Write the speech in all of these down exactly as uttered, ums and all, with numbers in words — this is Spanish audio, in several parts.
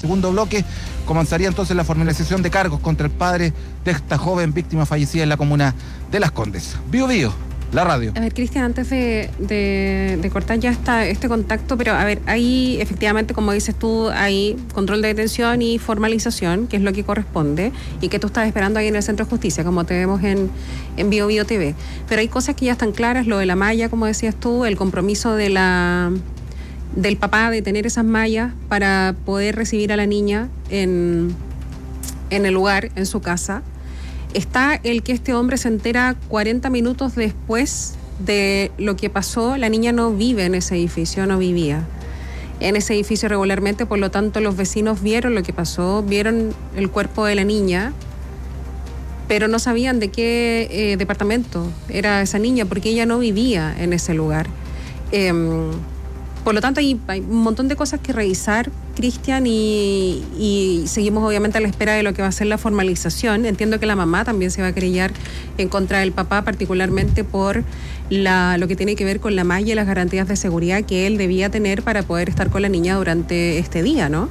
segundo bloque comenzaría entonces la formalización de cargos contra el padre de esta joven víctima fallecida en la comuna de Las Condes. Bio Bio, la radio. A ver, Cristian, antes de, de, de cortar ya esta, este contacto, pero a ver, ahí efectivamente, como dices tú, hay control de detención y formalización, que es lo que corresponde, y que tú estás esperando ahí en el Centro de Justicia, como te vemos en, en Bio Bio T V. Pero hay cosas que ya están claras, lo de la malla, como decías tú, el compromiso de la... del papá de tener esas mallas para poder recibir a la niña en, en el lugar, en su casa. Está el que este hombre se entera cuarenta minutos después de lo que pasó. La niña no vive en ese edificio, no vivía en ese edificio regularmente, por lo tanto los vecinos vieron lo que pasó, vieron el cuerpo de la niña, pero no sabían de qué eh, departamento era esa niña, porque ella no vivía en ese lugar. Eh, Por lo tanto, hay, hay un montón de cosas que revisar, Cristian, y, y seguimos obviamente a la espera de lo que va a ser la formalización. Entiendo que la mamá también se va a querellar en contra del papá, particularmente por la, lo que tiene que ver con la malla y las garantías de seguridad que él debía tener para poder estar con la niña durante este día, ¿no?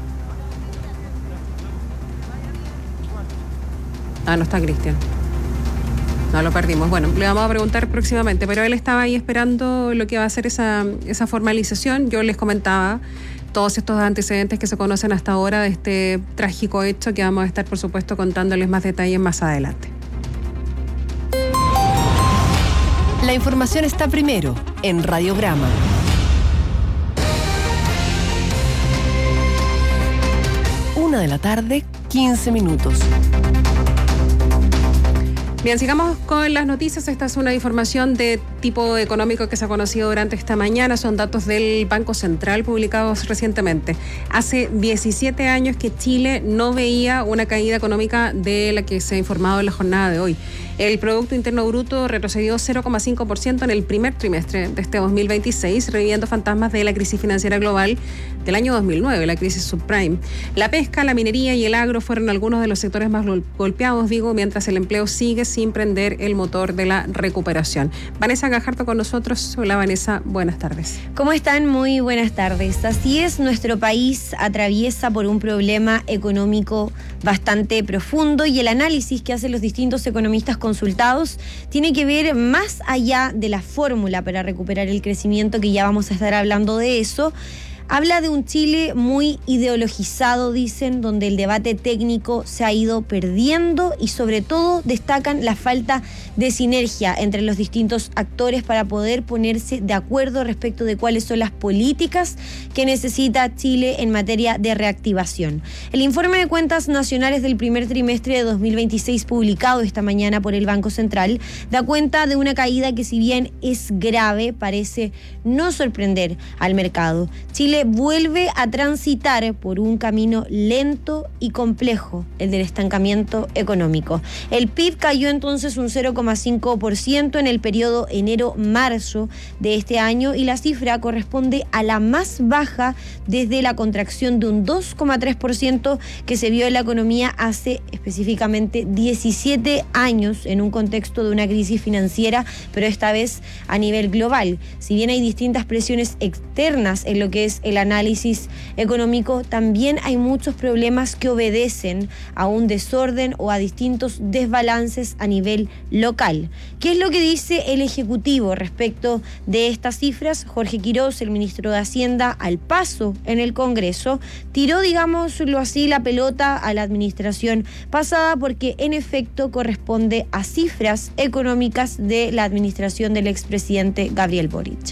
Ah, no está Cristian. No, lo perdimos. Bueno, le vamos a preguntar próximamente, pero él estaba ahí esperando lo que va a ser esa, esa formalización. Yo les comentaba todos estos antecedentes que se conocen hasta ahora de este trágico hecho, que vamos a estar, por supuesto, contándoles más detalles más adelante. La información está primero en Radiograma. Una de la tarde, quince minutos. Bien, sigamos con las noticias. Esta es una información de tipo económico que se ha conocido durante esta mañana. Son datos del Banco Central publicados recientemente. Hace diecisiete años que Chile no veía una caída económica de la que se ha informado en la jornada de hoy. El Producto Interno Bruto retrocedió cero coma cinco por ciento en el primer trimestre de este dos mil veintiséis, reviviendo fantasmas de la crisis financiera global del año dos mil nueve, la crisis subprime. La pesca, la minería y el agro fueron algunos de los sectores más golpeados, digo, mientras el empleo sigue sin prender el motor de la recuperación. Vanessa Gajardo con nosotros. Hola Vanessa, buenas tardes. ¿Cómo están? Muy buenas tardes. Así es, nuestro país atraviesa por un problema económico bastante profundo y el análisis que hacen los distintos economistas consultados tiene que ver más allá de la fórmula para recuperar el crecimiento, que ya vamos a estar hablando de eso. Habla de un Chile muy ideologizado, dicen, donde el debate técnico se ha ido perdiendo y sobre todo destacan la falta de sinergia entre los distintos actores para poder ponerse de acuerdo respecto de cuáles son las políticas que necesita Chile en materia de reactivación. El informe de cuentas nacionales del primer trimestre de dos mil veintiséis, publicado esta mañana por el Banco Central, da cuenta de una caída que, si bien es grave, parece no sorprender al mercado. Chile vuelve a transitar por un camino lento y complejo, el del estancamiento económico. El P I B cayó entonces un cero coma cinco por ciento en el periodo enero-marzo de este año y la cifra corresponde a la más baja desde la contracción de un dos coma tres por ciento que se vio en la economía hace específicamente diecisiete años en un contexto de una crisis financiera, pero esta vez a nivel global. Si bien hay distintas presiones externas en lo que es el análisis económico, también hay muchos problemas que obedecen a un desorden o a distintos desbalances a nivel local. ¿Qué es lo que dice el Ejecutivo respecto de estas cifras? Jorge Quiroz, el ministro de Hacienda, al paso en el Congreso, tiró, digámoslo así, la pelota a la administración pasada, porque en efecto corresponde a cifras económicas de la administración del expresidente Gabriel Boric.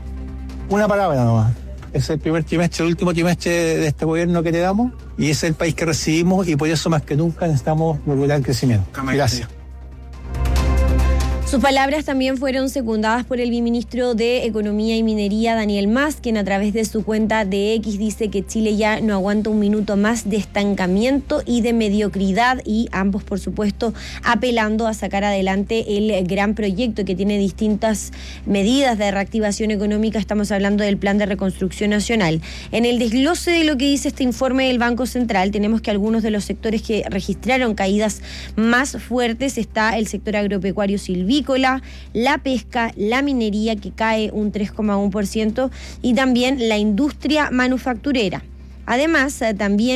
Una palabra nomás. Es el primer trimestre, el último trimestre de este gobierno que te damos, y es el país que recibimos, y por eso más que nunca necesitamos recuperar el crecimiento. Gracias. Sus palabras también fueron secundadas por el viceministro de Economía y Minería, Daniel Mas, quien a través de su cuenta de X dice que Chile ya no aguanta un minuto más de estancamiento y de mediocridad, y ambos, por supuesto, apelando a sacar adelante el gran proyecto que tiene distintas medidas de reactivación económica. Estamos hablando del Plan de Reconstrucción Nacional. En el desglose de lo que dice este informe del Banco Central, tenemos que algunos de los sectores que registraron caídas más fuertes está el sector agropecuario silvícola, la pesca, la minería, que cae un tres coma uno por ciento, y también la industria manufacturera. Además, también